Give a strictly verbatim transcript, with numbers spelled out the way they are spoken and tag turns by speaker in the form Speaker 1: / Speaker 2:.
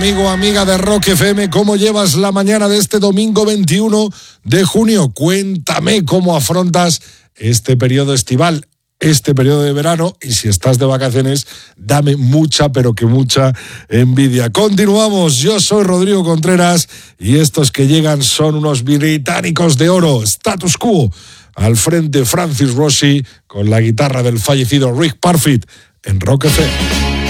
Speaker 1: amigo, amiga de Rock F M, ¿cómo llevas la mañana de este domingo veintiuno de junio? Cuéntame cómo afrontas este periodo estival, este periodo de verano, y si estás de vacaciones, dame mucha, pero que mucha envidia. Continuamos, yo soy Rodrigo Contreras y estos que llegan son unos británicos de oro, Status Quo. Al frente Francis Rossi con la guitarra del fallecido Rick Parfitt en Rock F M.